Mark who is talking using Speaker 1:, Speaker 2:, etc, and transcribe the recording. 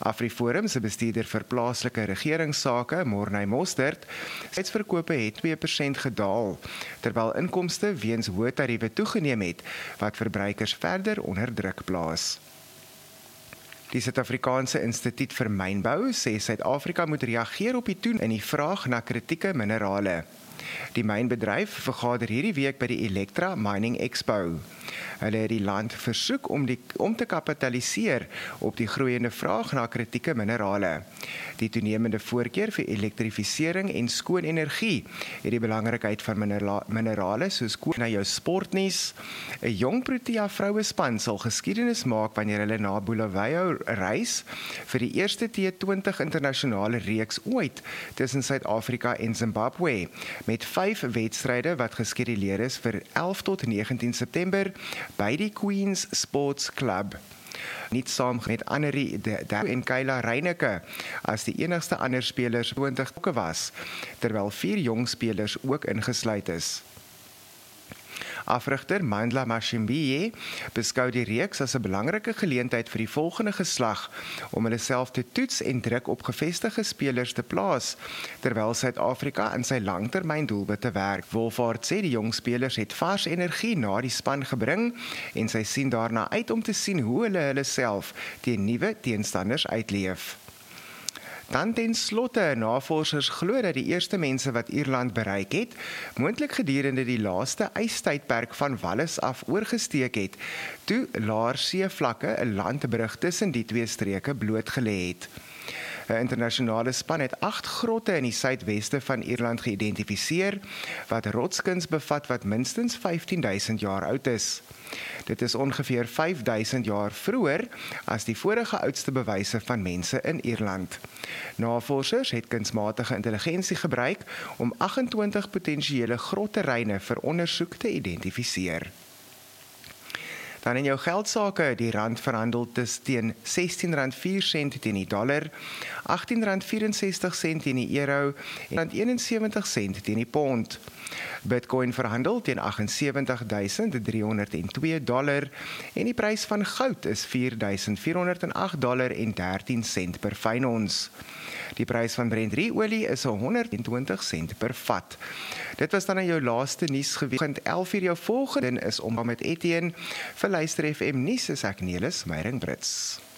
Speaker 1: AfriForum se bestuurder vir plaaslike regeringssake, Morney Mostert, tydsverkope het 2% gedaal, terwyl inkomste weens hoë tariewe toegeneem het, wat verbruikers verder onder druk plaas. Die Suid-Afrikaanse Instituut vir Mynbou sê Suid-Afrika moet reageer op die toename in die vraag na kritieke minerale. Die mynbedryf vergader hierdie week by die Electra Mining Expo. Hulle het die land versoek om te kapitaliseer op die groeiende vraag na kritieke minerale. Die toenemende voorkeur vir elektrifisering en skoon energie het die belangrikheid van minerale soos kool na jou sportnuus. 'n Jong Protea vrouespan sal geskiedenis maak wanneer hulle na Bulawayo reis vir die eerste T20 internasionale reeks ooit tussen Suid-Afrika en Zimbabwe, met 5 wedstryde wat geskeduleer is vir 11 tot 19 September by die Queen's Sports Club. Niet saam met Annerie en Kayla Reineke as die enigste ander spelers 20 was, terwyl 4 jong spelers ook ingesluit is. Afrigter Mandla Mashimbie beskou die reeks as 'n belangrike geleentheid vir die volgende geslag om hulle self te toets en druk op gevestigde spelers te plaas, terwyl Suid-Afrika in sy langtermyndoelwitte werk. Wolfhard sê die jong spelers het vars energie na die span gebring en sy sien daarna uit om te sien hoe hulle self teen nuwe teenstanders uitleef. Dan ten slotte, navorsers glo dat die eerste mense wat Ierland bereik het, moontlik gedurende die laaste ystydperk van Wallis af oorgesteek het, toe laer seevlakke 'n landbrug tussen die twee streke blootgelê het. 'n Internasionale span het 8 grotte in die suidweste van Ierland geïdentifiseer, wat rotskuns bevat wat minstens 15.000 jaar oud is. Dit is ongeveer 5.000 jaar vroeër as die vorige oudste bewyse van mense in Ierland. Navorsers het kunsmatige intelligensie gebruik om 28 potensiële grotterreine vir ondersoek te identifiseer. Dan in jou geldsake, die rand verhandel teen R16.04 teen die dollar, R18.64 teen die euro en R71 teen die pond. Bitcoin verhandel teen $78,302 en die prys van goud is $4,408.13 per fyn ons. Die prys van Brent-olie is $120 per vat. Dit was dan aan jou laaste nuus gewees. 11:00 jou volgende is om met Etienne vir Luister FM nuus is ek Nelis Meyering Brits.